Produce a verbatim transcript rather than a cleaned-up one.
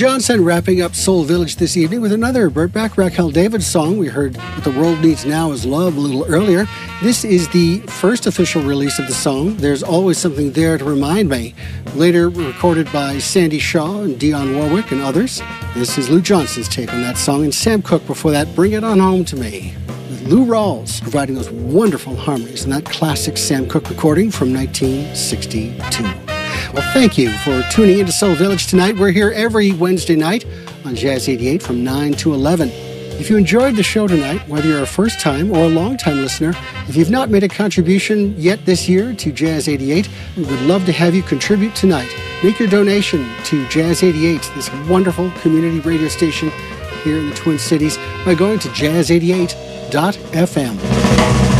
Johnson wrapping up Soul Village this evening with another Burt Bacharach, Hal David song. We heard What the World Needs Now is Love a little earlier. This is the first official release of the song, There's Always Something There to Remind Me. Later recorded by Sandy Shaw and Dionne Warwick and others. This is Lou Johnson's take on that song, and Sam Cooke before that, Bring It On Home to Me, with Lou Rawls providing those wonderful harmonies in that classic Sam Cooke recording from nineteen sixty-two. Well, thank you for tuning into Soul Village tonight. We're here every Wednesday night on Jazz eighty-eight from nine to eleven. If you enjoyed the show tonight, whether you're a first-time or a long-time listener, if you've not made a contribution yet this year to Jazz eighty-eight, we would love to have you contribute tonight. Make your donation to Jazz eighty-eight, this wonderful community radio station here in the Twin Cities, by going to jazz eighty-eight dot f m.